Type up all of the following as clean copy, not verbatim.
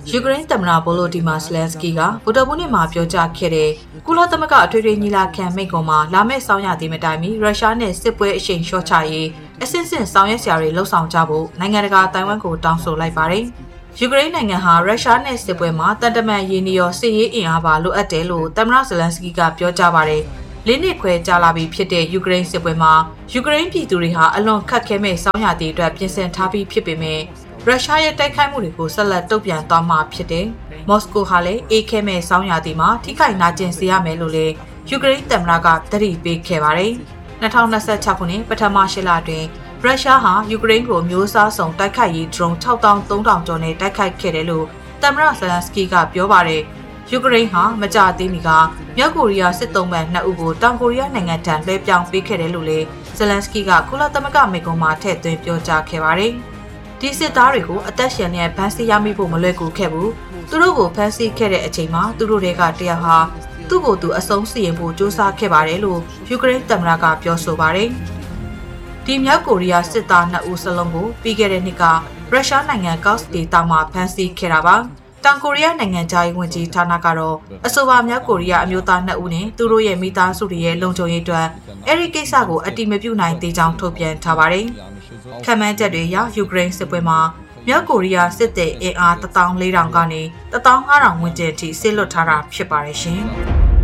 ယူကရိန်းသမ္မတဗိုလိုဒီမာဇလန်စကီကဗုဒ္ဓဘုနေ့မှာပြောကြားခဲ့တဲ့ကုလသမဂ္ဂအထွေထွေညီလာခံမိန့်ခွန်းမှာလာမယ့်ဆောင်းရာသီမတိုင်မီရုရှားနဲ့စစ်ပွဲအရှိန်လျှော့ချရေးအဆင့်ဆင့်ဆောင်ရွက်စရာတွေလှုပ်ဆောင်ကြဖို့နိုင်ငံတကာတိုင်ဝမ်ကိုတောင်းဆိုလိုက်ပါတယ်။ယူကရိန်းနိုင်ငံဟာရုရှားနဲ့စစ်ပွဲမှာတန်တမန်ရင်းနှီးရောစစ်ရေးအင်အားပါလိုအပ်တယ်လို့သမ္မတဇလန်စကီကပြောကြားပါတယ်။လေးနှစ်ခွဲကြာလာပြီဖြစ်တဲ့ယူကရိန်းစစ်ပွဲမှာယူကရိန်းပြည်သူတွေဟာအလွန်ခက်ခဲမဲ့ဆောင်းရာသီအတွက်ပြင်ဆင်ထားပြီးဖြစ်ပေမဲ့ရုရှားရဲ့တိုက်ခိုက်မှုတွေကိုဆက်လက်တုံ့ပြန်သွားမှာဖြစ်တယ်။မော်စကိုဟာလည်းအေးခဲမဲ့ဆောင်းရာသီမှာထိခိုက်နာကျင်စေရမယ်လို့လည်းယူကရိန်းသမ္မတကသတိပေးခဲ့ပါတယ်။2026ခုနှစ်ပထမ8လအတွင်းရုရှားဟာယူကရိန်းကိုမျိုးစားစုံတိုက်ခိုက်ရေး drone 6300ကျော်နဲ့တိုက်ခိုက်ခဲ့တယ်လို့သမ္မတဇလန်စကီကပြောပါတယ်။ယူကရိန်းဟာမကြာသေးမီကမြောက်ကိုရီးယားစစ်သုံးပန်း2ဦးကိုတောင်ကိုရီးယားနိုင်ငံထံလွှဲပြောင်းပေးခဲ့တယ်လို့လည်းဇလန်စကီကကုလသမဂ္ဂမိန့်ခွန်းမှာထည့်သွင်းပြောကြားခဲ့ပါတယ်။ဒီစစ်သားတွေကိုအသက်ရှင်နဲ့ဖမ်းဆီးရမိဖို့မလွယ်ကူခဲ့ဘူး။သူတို့ကိုဖမ်းဆီးခဲ့တဲ့အချိန်မှာသူတို့တွေကတယောက်ဟာသူ့ကိုယ်သူအဆုံးစီရင်ဖို့ကြိုးစားခဲ့ပါတယ်လို့ယူကရိန်းသမ္မတကပြောဆိုပါတယ်။ဒီမြောက်ကိုရီးယားစစ်သား2ဦးစလုံးကိုပြီးခဲ့တဲ့နှစ်ကရုရှားနိုင်ငံကော့စ်ဒေသမှာဖမ်းဆီးခဲ့တာပါ။တောင်ကိုရီးယားနိုင်ငံသားရေးဝန်ကြီးဌာနကတော့အဆိုပါမြောက်ကိုရီးယားအမျိုးသား2ဦးနဲ့သူတို့ရဲ့မိသားစုတွေရဲ့လုံခြုံရေးအတွက်အဲ့ဒီကိစ္စကိုအတိမပြုနိုင်သေးကြောင်းထုတ်ပြန်ထားပါတယ်။ခန့်မှန်းချက်တွေအရယူကရိန်းစစ်ပွဲမှာမြောက်ကိုရီးယားစစ်သည်အင်အား14000ကနေ15000ဝန်းကျင်အထိဆစ်လွတ်ထားတာဖြစ်ပါတယ်ရှင်။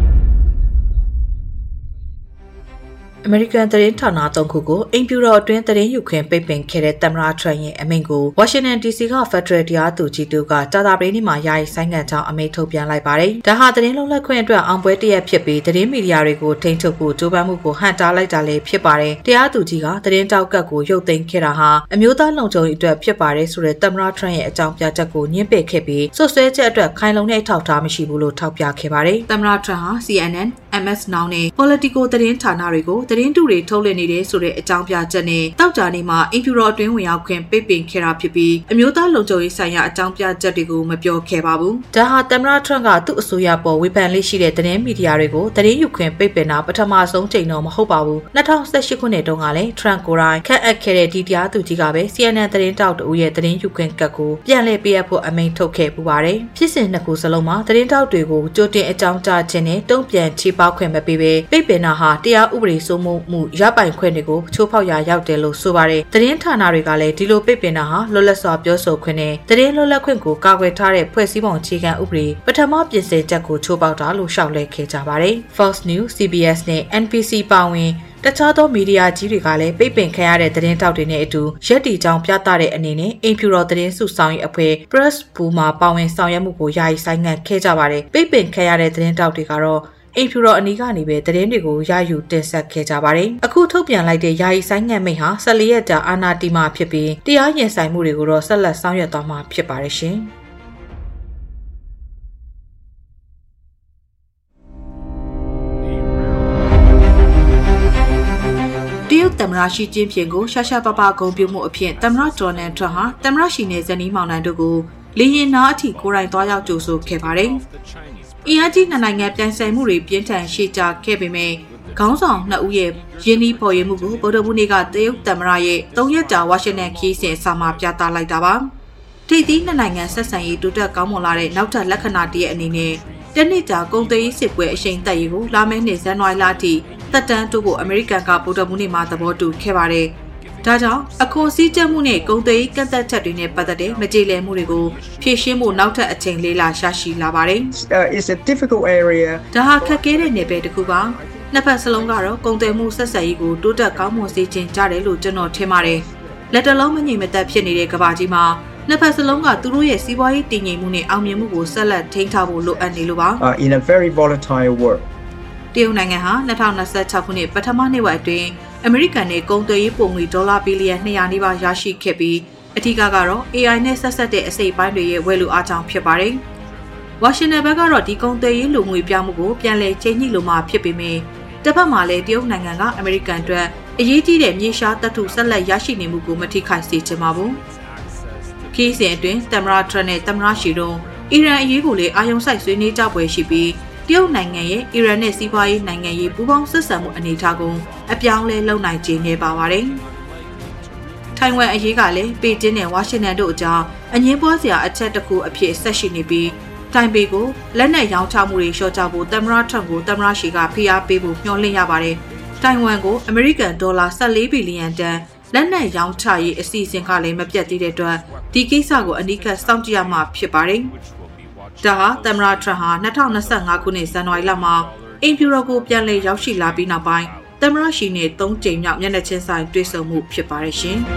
အမေရိကန်သတင်းဌာန3ခုကိုအိမ်ဖြူတော်အတွင်းသတင်းယူခွင့်ပိတ်ပင်ခဲ့တဲ့သမ္မတထရန့်ရဲ့အမိန့်ကိုဝါရှင်တန် DC ကဖက်ဒရယ်တရားသူကြီးတို့ကကြာသပတေးနေ့မှာယာယီဆိုင်းငံ့ကြောင်းအမိန့်ထုတ်ပြန်လိုက်ပါတယ်။ဒါဟာသတင်းလွတ်လပ်ခွင့်အတွက်အောင်ပွဲတစ်ရပ်ဖြစ်ပြီးသတင်းမီဒီယာတွေကိုထိန်းချုပ်ဖို့ကြိုးပမ်းမှုကိုဟန့်တားလိုက်တာလည်းဖြစ်ပါတယ်။တရားသူကြီးကသတင်းတောက်ကတ်ကိုရုပ်သိမ်းခဲ့တာဟာအမျိုးသားလုံခြုံရေးအတွက်ဖြစ်ပါတယ်ဆိုတဲ့သမ္မတထရန့်ရဲ့အကြောင်းပြချက်ကိုညှင်းပယ်ခဲ့ပြီးဆွဆွဲချက်အတွက်ခိုင်လုံတဲ့အထောက်အထားမရှိဘူးလို့ထောက်ပြခဲ့ပါတယ်။သမ္မတထရန့်ဟာ CNN, MS Now နဲ့ Politico သတင်းဌာနတွေကိုသတင်းတူတွေထုတ်လွှင့်နေတဲ့ဆိုတဲ့အကြောင်းပြချက်နဲ့တောက်ကြနေမှာအင်ဖြူတော်အတွင်းဝင်ရောက်ခွင့်ပိတ်ပင်ခဲ့တာဖြစ်ပြီးအမျိုးသားလုံခြုံရေးဆိုင်ရာအကြောင်းပြချက်တွေကိုမပြောခဲ့ပါဘူး။ဒါဟာသမ္မတထရန့်ကသူ့အစိုးရပေါ်ဝေဖန်လေးရှိတဲ့သတင်းမီဒီယာတွေကိုသတင်းယူခွင့်ပိတ်ပင်တာပထမဆုံးချိန်တော့မဟုတ်ပါဘူး။2018ခုနှစ်တုန်းကလည်းထရန့်ကိုယ်တိုင်ခန့်အပ်ခဲ့တဲ့ဒီတရားသူကြီးကပဲ CNN သတင်းတောက်တူရဲ့သတင်းယူခွင့်ကတ်ကိုပြန်လည်ပေးအပ်ဖို့အမိန့်ထုတ်ခဲ့ပူပါတယ်။ဖြစ်စဉ်နှစ်ခုစလုံးမှာသတင်းတောက်တွေကိုကြိုတင်အကြောင်းကြားခြင်းနဲ့တုံ့ပြန်ချေပခွင့်မပေးဘဲပိတ်ပင်တာဟာတရားဥပဒေစိုးမိုးမှုရပိုင်ခွင့်တွေကိုချိုးဖောက်ရာရောက်တယ်လို့ဆိုပါတယ်။သတင်းဌာနတွေကလည်းဒီလိုပိတ်ပင်တာဟာလွတ်လပ်စွာပြောဆိုခွင့်နဲ့သတင်းလွတ်လပ်ခွင့်ကိုကာကွယ်ထားတဲ့ဖွဲ့စည်းပုံအခြေခံဥပဒေပထမပြင်ဆင်ချက်ကိုချိုးဖောက်တာလို့ရှောက်လဲခဲ့ကြပါတယ်။ Fox News, CBS နဲ့ NBC ပါဝင်တခြားသောမီဒီယာကြီးတွေကလည်းပိတ်ပင်ခံရတဲ့သတင်းတောက်တွေနဲ့အတူရက်တီကြောင်ပြသတဲ့အနေနဲ့အိမ်ဖြူတော်သတင်းစုဆောင်ရေးအဖွဲ့ Press Pool မှာပါဝင်ဆောင်ရွက်မှုကိုယာယီဆိုင်းငံ့ခဲ့ကြပါတယ်။ပိတ်ပင်ခံရတဲ့သတင်းတောက်တွေကတော့အိမ်ဖြူတော်အနီးကနေပဲသတင်းတွေကိုရယူတင်ဆက်ခဲ့ကြပါတယ်။အခုထုတ်ပြန်လိုက်တဲ့ယာယီဆိုင်းငံ့မိန့်ဟာ14ရက်ကြာအာဏာတည်မှာဖြစ်ပြီးတရားရင်ဆိုင်မှုတွေကိုတော့ဆက်လက်ဆောင်ရွက်သွားမှာဖြစ်ပါတယ်ရှင်။တရုတ်သမ္မတရှီကျင်းဖျင်ကိုရှာရှာပပဂုဏ်ပြုမှုအဖြစ်သမ္မတဒေါ်နယ်ထရန့်ဟာသမ္မတရှီနဲ့ဇနီးမောင်နှံတို့ကိုလေယာဉ်နားအထိကိုယ်တိုင်သွားရောက်ကြိုဆိုခဲ့ပါတယ်။အင်အားကြီးနှစ်နိုင်ငံပြိုင်ဆိုင်မှုတွေပြင်းထန်ရှေ့ကျခဲ့ပေမဲ့ခေါင်းဆောင်2ဦးရဲ့ယင်းနှီးပေါ်ရမှုကိုဗုဒ္ဓဘုနေ့ကတရုတ်သမ္မတရဲ့3ရက်ကြာဝါရှင်တန်ခီးစဉ်အစမှာပြသလိုက်တာပါ။ထိပ်သီးနှစ်နိုင်ငံဆက်ဆံရေးတိုးတက်ကောင်းမွန်လာတဲ့နောက်ထပ်လက္ခဏာတည်းအနေနဲ့တနှစ်ကြာကုန်သွယ်ရေးစစ်ပွဲအရှိန်တက်ရေးကိုလာမယ့်နှစ်ဇန်နဝါရီလအထိသက်တမ်းတိုးဖို့အမေရိကန်ကဗုဒ္ဓဘုနေ့မှာသဘောတူခဲ့ပါတယ်။ဒါကြောင့်အခွန်စည်းကျပ်မှုနဲ့ကုန်သွယ်ရေးကန့်သတ်ချက်တွေနဲ့ပတ်သက်တဲ့မကြေလည်မှုတွေကိုဖြေရှင်းဖို့နောက်ထပ်အချိန်လေးလာရရှိလာပါတယ်။ It's a difficult area. ဒါဟာခက်ခဲတဲ့နယ်ပယ်တစ်ခုပါ။နှစ်ဖက်စလုံးကတော့ကုန်သွယ်မှုဆက်ဆံရေးကိုတိုးတက်ကောင်းမွန်စေချင်ကြတယ်လို့ကျွန်တော်ထင်ပါတယ်။လက်တလုံးမငြိမ်မသက်ဖြစ်နေတဲ့ကမ္ဘာကြီးမှာနှစ်ဖက်စလုံးကသူတို့ရဲ့စီးပွားရေးတည်ငြိမ်မှုနဲ့အောင်မြင်မှုကိုဆက်လက်ထိန်းထားဖို့လိုအပ်နေလို့ပါ။ In a very volatile world. တရုတ်နိုင်ငံဟာ2026ခုနှစ်ပထမနှစ်ဝက်အတွင်းအမေရိကန်နဲ့ကုန်သွယ်ရေးပုံငွေဒေါ်လာဘီလီယံ200နီးပါးရရှိခဲ့ပြီးအထူးကတော့ AI နဲ့ဆက်ဆက်တဲ့အစိပ်ပိုင်းတွေရဲ့ဝယ်လိုအားကြောင့်ဖြစ်ပါတယ်။ဝါရှင်တန်ဘက်ကတော့ဒီကုန်သွယ်ရေးလူငွေပြမှုကိုပြန်လည်ချိန်ညှိလိုမှဖြစ်ပေမဲ့တစ်ဖက်မှာလည်းတရုတ်နိုင်ငံကအမေရိကန်အတွက်အရေးကြီးတဲ့မြေရှားသတ္တုဆက်လက်ရရှိနေမှုကိုမထိခိုက်စေချင်ပါဘူး။ခီးစဉ်အတွင်းသမ္မတထရန့်နဲ့သမ္မတရှီတို့အီရန်အရေးကိုလည်းအာရုံစိုက်ဆွေးနွေးကြပွဲရှိပြီးတရုတ်နိုင်ငံရဲ့အီရန်နဲ့စီးပွားရေးနိုင်ငံရေးပူးပေါင်းဆက်ဆံမှုအနေအထားကိုအပြောင်းလဲလုပ်နိုင်ခြေနေပါပါတယ်။ထိုင်ဝမ်အရေးကလည်းပေကျင်းနဲ့ဝါရှင်တန်တို့အကြောင်းအငင်းပွားစရာအချက်တစ်ခုအဖြစ်ဆက်ရှိနေပြီးတိုင်ပေကိုလက်နက်ရောင်းချမှုတွေလျှော့ချဖို့သမ္မတထရမ့်ကိုသမ္မတရှီကဖိအားပေးဖို့မျှော်လင့်ရပါတယ်။တိုင်ဝမ်ကိုအမေရိကန်ဒေါ်လာ14ဘီလီယံတန်လက်နက်ရောင်းချရေးအစီအစဉ်ကလည်းမပြတ်သေးတဲ့အတွက်ဒီကိစ္စကိုအနီးကပ်စောင့်ကြည့်ရမှာဖြစ်ပါတယ်။ဒါဟာသမ္မတထရမ့်ဟာ2025ခုနှစ်ဇန်နဝါရီလမှာအိမ်ဖြူတော်ကိုပြန်လည်ရောက်ရှိလာပြီးနောက်ပိုင်းသမ္မတရှီနဲ့3ကြိမ်မြောက်မျက်နှာချင်းဆိုင်တွေ့ဆုံမှုဖြစ်ပါတယ်ရှင်။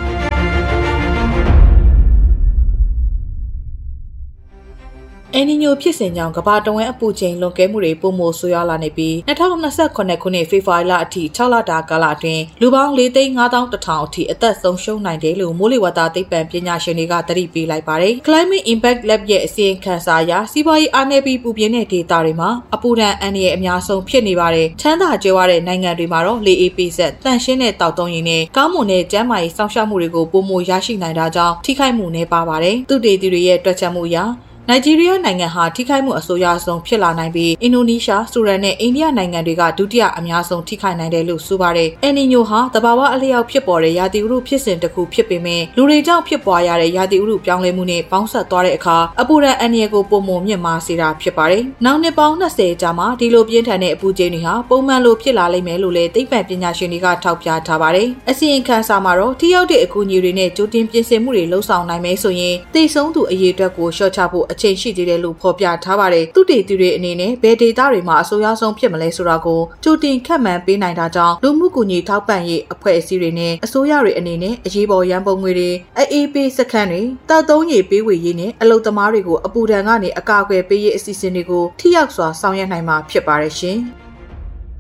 အန်နီညိုဖြစ်စဉ်ကြောင့်ကမ္ဘာတဝန်းအပူချိန်လွန်ကဲမှုတွေပုံမိုဆိုးရွားလာနေပြီး2028ခုနှစ်ဖေဖော်ဝါရီလအထိ6လတာကာလအတွင်းလူပေါင်း4,500,000 အထိအသက်ဆုံးရှုံးနိုင်တယ်လို့မိုးလေဝသသိပ္ပံပညာရှင်တွေကသတိပေးလိုက်ပါတယ်။ Climate Impact Lab ရဲ့အစီရင်ခံစာအရစီးပွားရေးအားနည်းပြီးပူပြင်းတဲ့ဒေသတွေမှာအပူဒဏ်အန္တရာယ်အများဆုံးဖြစ်နေပါတယ်။ချမ်းသာကြွယ်ဝတဲ့နိုင်ငံတွေမှာတော့လေအေးပေးဆက်တန့်ရှင်းတဲ့တောက်သုံးရည်နဲ့ကောင်းမွန်တဲ့ကျန်းမာရေးစောင့်ရှောက်မှုတွေကိုပုံမိုရရှိနိုင်တာကြောင့်ထိခိုက်မှုနည်းပါပါတယ်။သူတေသီတွေရဲ့တွက်ချက်မှုအရနိုင်ဂျီးရီးယားနိုင်ငံဟာထိခိုက်မှုအဆိုးရွားဆုံးဖြစ်လာနိုင်ပြီးအင်ဒိုနီးရှား၊ဆူဒန်နဲ့အိန္ဒိယနိုင်ငံတွေကဒုတိယအများဆုံးထိခိုက်နိုင်တယ်လို့ဆိုပါတယ်။အယ်နီညိုဟာသဘာဝအလျောက်ဖြစ်ပေါ်တဲ့ရာသီဥတုဖြစ်စဉ်တစ်ခုဖြစ်ပေမဲ့လူတွေကြောင့်ဖြစ်ပွားရတဲ့ရာသီဥတုပြောင်းလဲမှုနဲ့ပေါင်းစပ်သွားတဲ့အခါအပူဒဏ်အန္တရာယ်ကိုပုံမှန်မြင့်မားစေတာဖြစ်ပါတယ်။နောက်နှစ်ပေါင်း20ကြာမှဒီလိုပြင်းထန်တဲ့အပူချိန်တွေဟာပုံမှန်လိုဖြစ်လာလိမ့်မယ်လို့လည်းသိပ္ပံပညာရှင်တွေကထောက်ပြထားပါတယ်။အစီရင်ခံစာမှာတော့ထိရောက်တဲ့အကူအညီတွေနဲ့ကြိုတင်ပြင်ဆင်မှုတွေလှုံ့ဆော်နိုင်မယ်ဆိုရင်သိဆုံးသူအရေးအတွက်ကိုလျှော့ချဖို့အချိန်ရှိသေးတယ်လို့ဖော်ပြထားပါတယ်။သူတေသီတွေအနေနဲ့ဘယ်ဒေသတွေမှာအဆိုးရွားဆုံးဖြစ်မလဲဆိုတာကိုကြိုတင်ခန့်မှန်းပေးနိုင်တာကြောင့်လူမှုကူညီထောက်ပံ့ရေးအဖွဲ့အစည်းတွေနဲ့အစိုးရတွေအနေနဲ့အရေးပေါ်ရန်ပုံငွေတွေအေးပေးစခန်းတွေတောက်သုံးရည်ပေးဝေရေးနဲ့အလုပ်သမားတွေကိုအပူဒဏ်ကနေအကာအကွယ်ပေးရေးအစီအစဉ်တွေကိုထိရောက်စွာဆောင်ရွက်နိုင်မှာဖြစ်ပါတယ်ရှင်။